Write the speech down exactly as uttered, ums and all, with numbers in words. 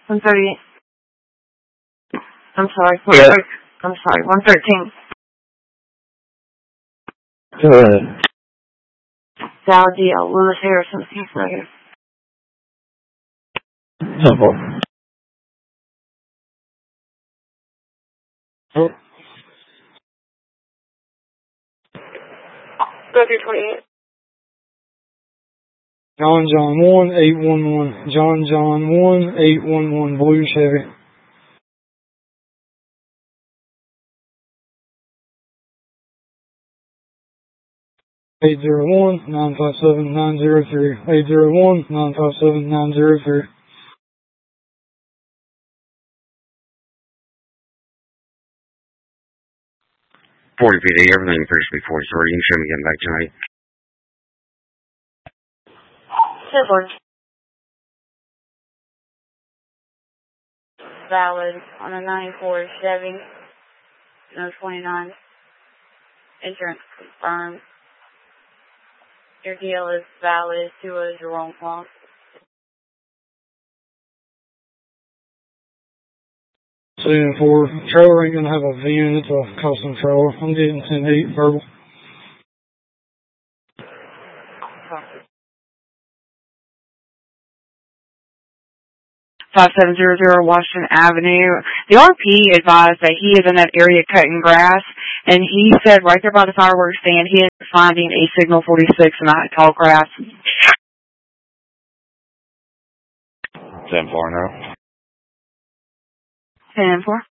one thirty-eight. I'm sorry. Yeah. I'm sorry. one thirteen. Go ahead. Valid D L. Lewis Harrison. He's negative. Simple. Go through twenty-eight. John John one eight one one. John John one eight one one. Blue Chevy. eight zero one nine five seven nine zero three. eight zero one nine five seven nine zero three. forty P D, everything appears to be forty story. You can show me getting back tonight. Silver. Valid on a ninety-four Chevy. No twenty-nine. Insurance confirmed. Your deal is valid to a Jerome Cross. seven four. Trailer ain't gonna have a V in it. It's a custom trailer. I'm getting ten eight verbal. five seven zero zero Washington Avenue. The R P advised that he is in that area cutting grass, and he said right there by the fireworks stand he is finding a signal forty-six in that tall grass. ten four now. ten four.